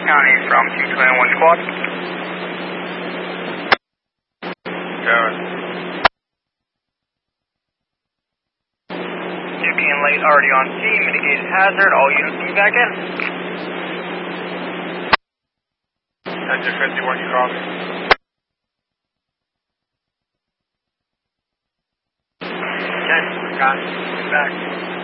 County from 221 Squad. Karen. You being late, already on scene, mitigated hazard, all units be back in. Engine 51, you call me. 10, got it, back.